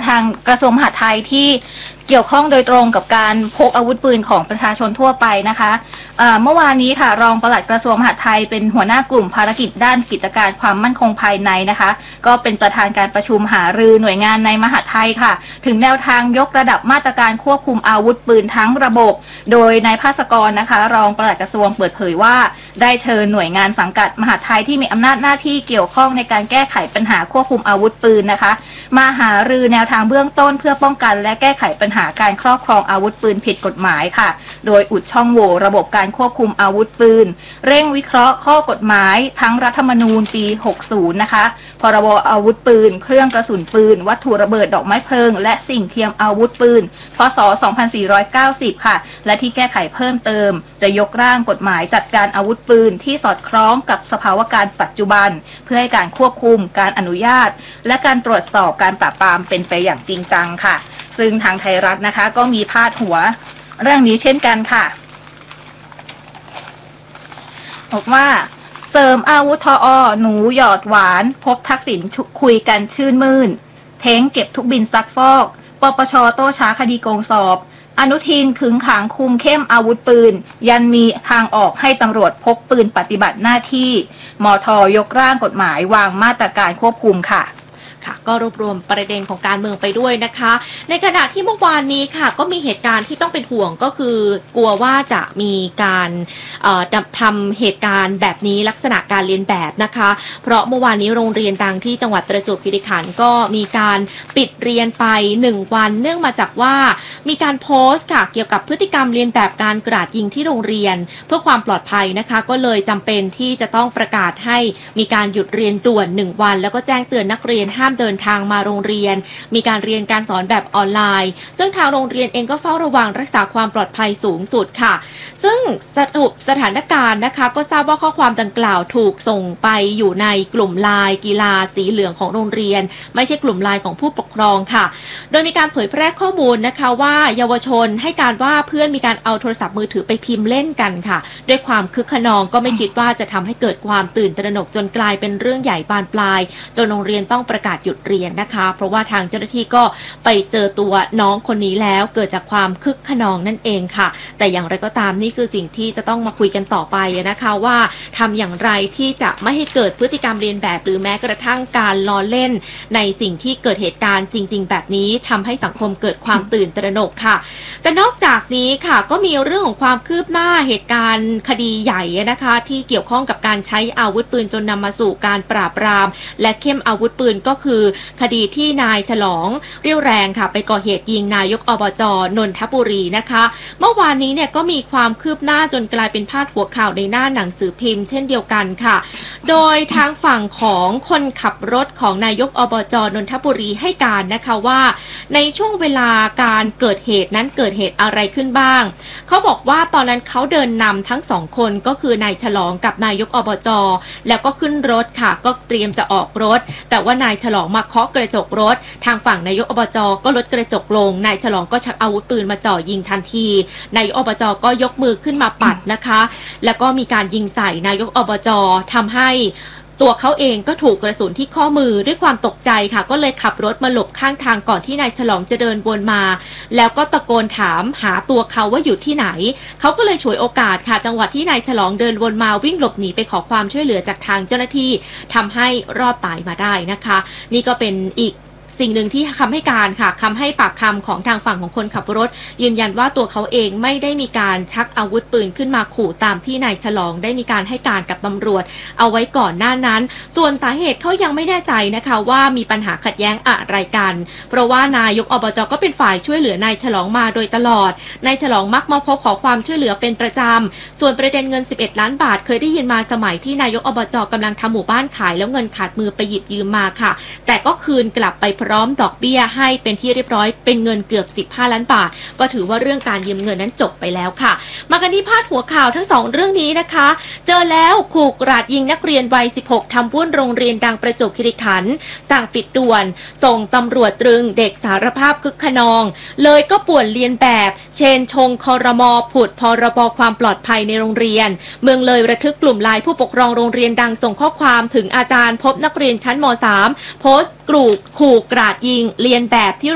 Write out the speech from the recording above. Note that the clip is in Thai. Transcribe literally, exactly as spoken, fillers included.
ทางกระทรวงมหาดไทยที่เกี่ยวข้องโดยตรงกับการพกอาวุธปืนของประชาชนทั่วไปนะคะเมื่อวานนี้ค่ะรองปลัดกระทรวงมหาดไทยเป็นหัวหน้ากลุ่มภารกิจด้านกิจการความมั่นคงภายในนะคะก็เป็นประธานการประชุมหารือหน่วยงานในมหาดไทยค่ะถึงแนวทางยกระดับมาตรการควบคุมอาวุธปืนทั้งระบบโดยนายภาสกรนะคะรองปลัดกระทรวงเปิดเผยว่าได้เชิญหน่วยงานสังกัดมหาดไทยที่มีอำนาจหน้าที่เกี่ยวข้องในการแก้ไขปัญหาควบคุมอาวุธปืนนะคะมาหารือแนวทางเบื้องต้นเพื่อป้องกันและแก้ไขปัญหาการครอบครองอาวุธปืนผิดกฎหมายค่ะโดยอุดช่องโหว่ระบบการควบคุมอาวุธปืนเร่งวิเคราะห์ข้อกฎหมายทั้งรัฐธรรมนูญปีหกสิบนะคะพรบอาวุธปืนเครื่องกระสุนปืนวัตถุระเบิดดอกไม้เพลิงและสิ่งเทียมอาวุธปืนพ.ศ. สองพันสี่ร้อยเก้าสิบค่ะและที่แก้ไขเพิ่มเติมจะยกร่างกฎหมายจัดการอาวุธปืนที่สอดคล้องกับสภาวะการปัจจุบันเพื่อให้การควบคุมการอนุญาตและการตรวจสอบการปราบปรามเป็นไปอย่างจริงจังค่ะซึ่งทางไทยรัฐนะคะก็มีพาดหัวเรื่องนี้เช่นกันค่ะบอกว่าเสริมอาวุธทอหนูหยอดหวานพบทักษิณคุยกันชื่นมื่นเท้งเก็บทุกบินซักฟอกปปชโต้ช้าคดีโกงสอบอนุทินขึงขังคุมเข้มอาวุธปืนยันมีทางออกให้ตำรวจพกปืนปฏิบัติหน้าที่มท.ยกร่างกฎหมายวางมาตรการควบคุมค่ะก็รวบรวมประเด็นของการเมืองไปด้วยนะคะในขณะที่เมื่อวานนี้ค่ะก็มีเหตุการณ์ที่ต้องเป็นห่วงก็คือกลัวว่าจะมีการทำเหตุการณ์แบบนี้ลักษณะการเรียนแบบนะคะเพราะเมื่อวานนี้โรงเรียนดังที่จังหวัดประจวบคีรีขันธ์ก็มีการปิดเรียนไปหนึ่งวันเนื่องมาจากว่ามีการโพสต์ค่ะเกี่ยวกับพฤติกรรมเรียนแบบการกราดยิงที่โรงเรียนเพื่อความปลอดภัยนะคะก็เลยจำเป็นที่จะต้องประกาศให้มีการหยุดเรียนด่วนหนึ่งวันแล้วก็แจ้งเตือนนักเรียนห้ามเดินทางมาโรงเรียนมีการเรียนการสอนแบบออนไลน์ซึ่งทางโรงเรียนเองก็เฝ้าระวังรักษาความปลอดภัยสูงสุดค่ะซึ่งสรุปสถานการณ์นะคะก็ทราบว่าข้อความดังกล่าวถูกส่งไปอยู่ในกลุ่มไลน์กีฬาสีเหลืองของโรงเรียนไม่ใช่กลุ่มไลน์ของผู้ปกครองค่ะโดยมีการเผยแพร่ข้อมูลนะคะว่าเยาวชนให้การว่าเพื่อนมีการเอาโทรศัพท์มือถือไปพิมพ์เล่นกันค่ะด้วยความคึกขนองก็ไม่คิดว่าจะทำให้เกิดความตื่นตระหนกจนกลายเป็นเรื่องใหญ่บานปลายจนโรงเรียนต้องประกาศหยุดเรียนนะคะเพราะว่าทางเจ้าหน้าที่ก็ไปเจอตัวน้องคนนี้แล้วเกิดจากความคึกขนองนั่นเองค่ะแต่อย่างไรก็ตามนี่คือสิ่งที่จะต้องมาคุยกันต่อไปนะคะว่าทำอย่างไรที่จะไม่ให้เกิดพฤติกรรมเรียนแบบหรือแม้กระทั่งการล้อเล่นในสิ่งที่เกิดเหตุการณ์จริงๆแบบนี้ทำให้สังคมเกิดความตื่นตระหนกค่ะแต่นอกจากนี้ค่ะก็มีเรื่องของความคืบหน้าเหตุการณ์คดีใหญ่นะคะที่เกี่ยวข้องกับการใช้อาวุธปืนจนนำมาสู่การปราบปรามและเข้มอาวุธปืนก็คือคดีที่นายฉลองเรี่ยวแรงค่ะไปก่อเหตุยิงนายกอบจ.นนทบุรีนะคะเมื่อวานนี้เนี่ยก็มีความคืบหน้าจนกลายเป็นพาดหัวข่าวในหน้าหนังสือพิมพ์เช่นเดียวกันค่ะโดยทางฝั่งของคนขับรถของนายกอบจ.นนทบุรีให้การนะคะว่าในช่วงเวลาการเกิดเหตุนั้นเกิดเหตุอะไรขึ้นบ้างเขาบอกว่าตอนนั้นเขาเดินนำทั้งสองคนก็คือนายฉลองกับนายกอบจ.แล้วก็ขึ้นรถค่ะก็เตรียมจะออกรถแต่ว่านายฉลองมาเคาะกระจกรถทางฝั่งนายกอบจ.ก็ลดกระจกลงนายฉลองก็ชักอาวุธปืนมาจ่อยิงทันทีนายกอบจ.ก็ยกมือขึ้นมาปัดนะคะแล้วก็มีการยิงใส่นายกอบจ.ทำให้ตัวเขาเองก็ถูกกระสุนที่ข้อมือด้วยความตกใจค่ะก็เลยขับรถมาหลบข้างทางก่อนที่นายฉลองจะเดินวนมาแล้วก็ตะโกนถามหาตัวเขาว่าอยู่ที่ไหนเขาก็เลยฉวยโอกาสค่ะจังหวะที่นายฉลองเดินวนมาวิ่งหลบหนีไปขอความช่วยเหลือจากทางเจ้าหน้าที่ทำให้รอดตายมาได้นะคะนี่ก็เป็นอีกสิ่งหนึ่งที่คำให้การค่ะคำให้ปากคำของทางฝั่งของคนขับรถยืนยันว่าตัวเขาเองไม่ได้มีการชักอาวุธปืนขึ้นมาขู่ตามที่นายฉลองได้มีการให้การกับตำรวจเอาไว้ก่อนหน้านั้นส่วนสาเหตุเขายังไม่แน่ใจนะคะว่ามีปัญหาขัดแย้งอะไรกันเพราะว่านายกอบจ.ก็เป็นฝ่ายช่วยเหลือนายฉลองมาโดยตลอดนายฉลองมักมาพบขอความช่วยเหลือเป็นประจำส่วนประเด็นเงินสิบเอ็ดล้านบาทเคยได้ยินมาสมัยที่นายกอบจ.กำลังทำหมู่บ้านขายแล้วเงินขาดมือไปหยิบยืมมาค่ะแต่ก็คืนกลับไปพร้อมดอกเบี้ยให้เป็นที่เรียบร้อยเป็นเงินเกือบสิบห้าล้านบาทก็ถือว่าเรื่องการยืมเงินนั้นจบไปแล้วค่ะมากันที่พาดหัวข่าวทั้งสองเรื่องนี้นะคะเจอแล้วขู่กราดยิงนักเรียนวัยสิบหกทำวุ่นโรงเรียนดังประจวบคีรีขันธ์สั่งปิดด่วนส่งตำรวจตรึงเด็กสารภาพคึกขนองเลยก็ป่วนเลียนแบบเชนชงครม.ผุดพรบความปลอดภัยในโรงเรียนเมืองเลยระทึกกลุ่มไลน์ผู้ปกครองโรงเรียนดังส่งข้อความถึงอาจารย์พบนักเรียนชั้นม.สามโพสต์กรูขู่กราดยิงเลียนแบบที่